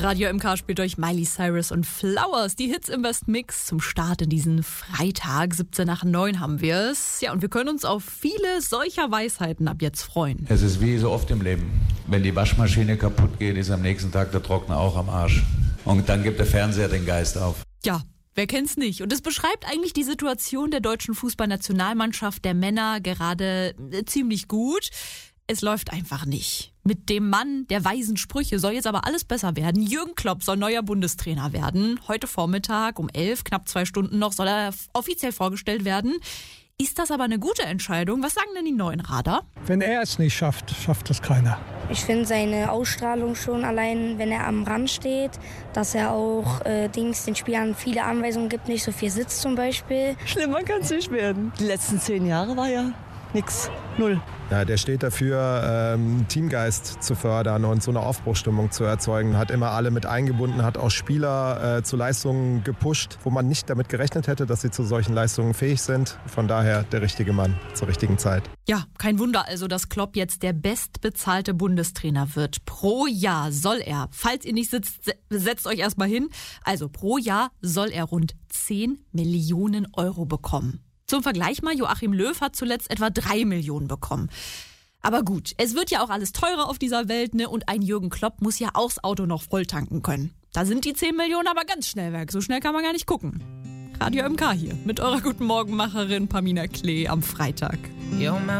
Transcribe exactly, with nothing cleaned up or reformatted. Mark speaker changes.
Speaker 1: Radio M K spielt euch Miley Cyrus und Flowers, die Hits im Best Mix zum Start in diesen Freitag. siebzehn nach neun haben wir es. Ja, und wir können uns auf viele solcher Weisheiten ab jetzt freuen.
Speaker 2: Es ist wie so oft im Leben. Wenn die Waschmaschine kaputt geht, ist am nächsten Tag der Trockner auch am Arsch. Und dann gibt der Fernseher den Geist auf.
Speaker 1: Ja, wer kennt's nicht? Und es beschreibt eigentlich die Situation der deutschen Fußballnationalmannschaft der Männer gerade äh, ziemlich gut. Es läuft einfach nicht. Mit dem Mann der weisen Sprüche soll jetzt aber alles besser werden. Jürgen Klopp soll neuer Bundestrainer werden. Heute Vormittag um elf, knapp zwei Stunden noch, soll er offiziell vorgestellt werden. Ist das aber eine gute Entscheidung? Was sagen denn die neuen Radar?
Speaker 3: Wenn er es nicht schafft, schafft es keiner.
Speaker 4: Ich finde seine Ausstrahlung schon allein, wenn er am Rand steht, dass er auch äh, Dings den Spielern viele Anweisungen gibt, nicht so viel sitzt zum Beispiel.
Speaker 5: Schlimmer kann es nicht werden. Die letzten zehn Jahre war ja nix, null.
Speaker 6: Ja, der steht dafür, ähm, Teamgeist zu fördern und so eine Aufbruchsstimmung zu erzeugen. Hat immer alle mit eingebunden, hat auch Spieler äh, zu Leistungen gepusht, wo man nicht damit gerechnet hätte, dass sie zu solchen Leistungen fähig sind. Von daher der richtige Mann zur richtigen Zeit.
Speaker 1: Ja, kein Wunder also, dass Klopp jetzt der bestbezahlte Bundestrainer wird. Pro Jahr soll er, falls ihr nicht sitzt, setzt euch erstmal hin, also pro Jahr soll er rund zehn Millionen Euro bekommen. Zum Vergleich mal, Joachim Löw hat zuletzt etwa drei Millionen bekommen. Aber gut, es wird ja auch alles teurer auf dieser Welt, ne? Und ein Jürgen Klopp muss ja auch das Auto noch voll tanken können. Da sind die zehn Millionen aber ganz schnell weg. So schnell kann man gar nicht gucken. Radio M K hier mit eurer Guten Morgenmacherin Pamina Klee am Freitag.